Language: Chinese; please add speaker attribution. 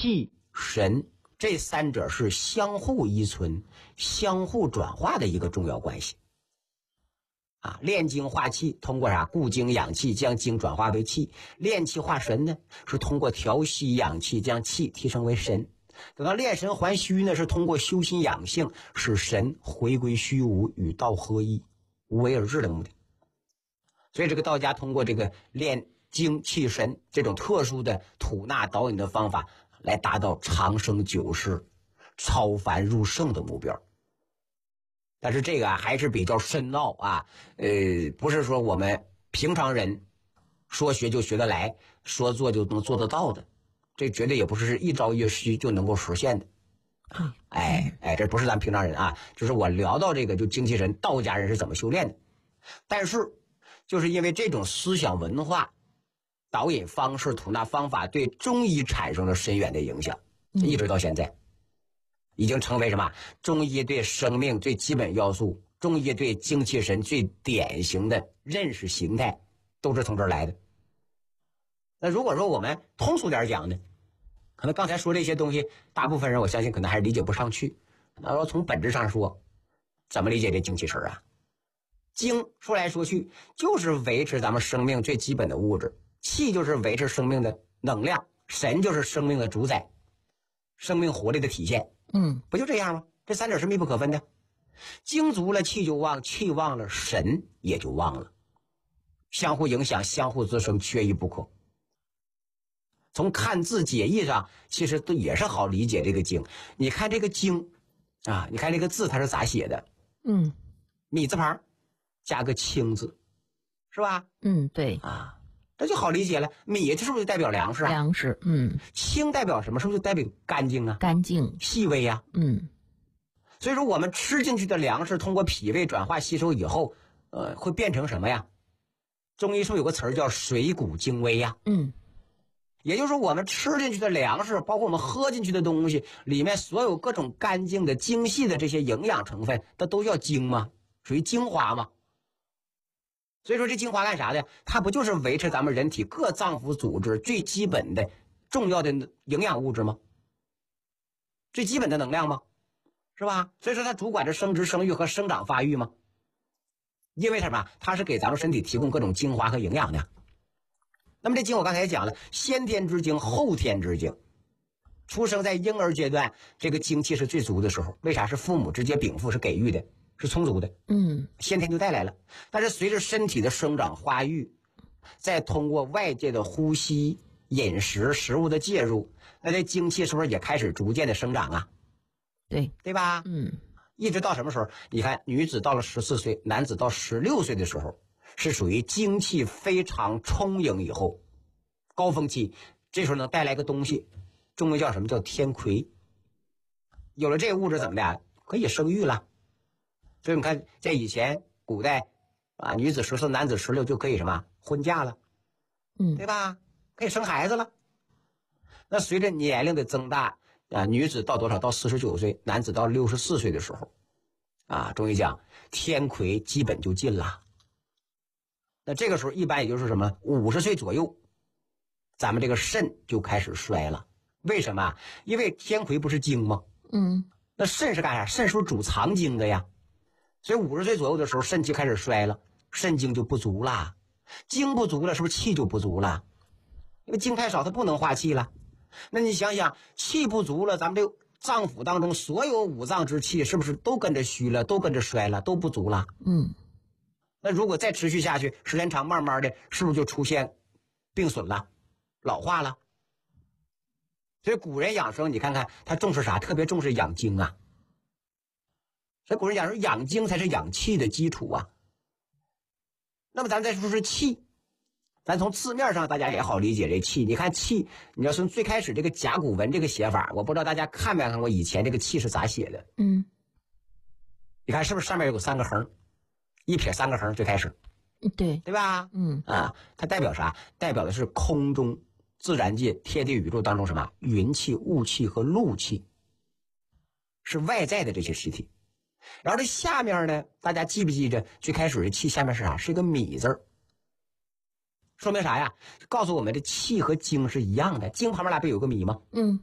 Speaker 1: 气、神这三者是相互依存、相互转化的一个重要关系。炼精化气，通过啥？固精养气，将精转化为气；炼气化神呢，是通过调息养气，将气提升为神。等到炼神还虚呢，是通过修心养性，使神回归虚无，与道合一，无为而治的目的。所以这个道家通过这个炼精气神这种特殊的吐纳导引的方法，来达到长生久世、超凡入圣的目标。但是这个还是比较深奥不是说我们平常人说学就学得来，说做就能做得到的，这绝对也不是一朝一夕就能够实现的。这不是咱平常人就是我聊到这个就精气神，道家人是怎么修炼的。但是就是因为这种思想文化、导引方式、吐纳方法对中医产生了深远的影响，一直到现在。已经成为什么？中医对生命最基本要素，中医对精气神最典型的认识形态，都是从这儿来的。那如果说我们通俗点讲呢，可能刚才说这些东西，大部分人我相信可能还是理解不上去。那说从本质上说，怎么理解这精气神精说来说去就是维持咱们生命最基本的物质，气就是维持生命的能量，神就是生命的主宰，生命活力的体现。不就这样吗？这三者是密不可分的。精足了气就旺，气旺了神也就旺了，相互影响，相互滋生，缺一不可。从看字解义上其实都也是好理解这个精。你看这个精你看这个字它是咋写的？米字旁加个清字，是吧？
Speaker 2: 对
Speaker 1: 这就好理解了。米这是不是就代表粮食
Speaker 2: 粮食。
Speaker 1: 清代表什么？是不是就代表干净
Speaker 2: 干净
Speaker 1: 细微所以说我们吃进去的粮食通过脾胃转化吸收以后会变成什么呀？中医是不是有个词儿叫水谷精微也就是说我们吃进去的粮食，包括我们喝进去的东西里面所有各种干净的精细的这些营养成分，它都叫精吗？属于精华吗？所以说这精华干啥的？它不就是维持咱们人体各脏腑组织最基本的重要的营养物质吗？最基本的能量吗？是吧？所以说它主管着生殖生育和生长发育吗？因为什么？它是给咱们身体提供各种精华和营养的。那么这精我刚才也讲了，先天之精，后天之精。出生在婴儿阶段，这个精气是最足的时候。为啥？是父母直接禀赋，是给予的，是充足的。先天就带来了。但是随着身体的生长发育，再通过外界的呼吸、饮食、食物的介入，那这精气是不是也开始逐渐的生长对吧？一直到什么时候？你看女子到了14岁，男子到16岁的时候，是属于精气非常充盈以后，高峰期。这时候能带来个东西，中文叫什么？叫天魁。有了这个物质怎么的？可以生育了。所以你看在以前古代女子14，男子16就可以什么婚嫁了，对吧？可以生孩子了。那随着年龄的增大女子到多少？到49岁，男子到64岁的时候中医讲天魁基本就尽了。那这个时候一般也就是什么50岁左右，咱们这个肾就开始衰了。为什么？因为天魁不是精吗？那肾是干啥？肾是不是主藏精的呀？所以50岁左右的时候肾气开始衰了，肾精就不足了。精不足了，是不是气就不足了？因为精太少，它不能化气了。那你想想，气不足了，咱们这个脏腑当中所有五脏之气是不是都跟着虚了，都跟着衰了，都不足了？那如果再持续下去，时间长，慢慢的是不是就出现病损了，老化了？所以古人养生你看看他重视啥？特别重视养精所以古人讲说养精才是养气的基础那么咱再说是气，咱从字面上大家也好理解这气。你看气，你要从最开始这个甲骨文这个写法，我不知道大家看没看过以前这个气是咋写的。你看是不是上面有3个横，1撇3个横，最开始对吧？它代表啥？代表的是空中自然界天地宇宙当中什么云气、雾气和露气，是外在的这些实体。然后这下面呢，大家记不记着最开始的气下面是啥？是一个米字儿，说明啥呀？告诉我们这气和精是一样的，精旁边不有个米吗？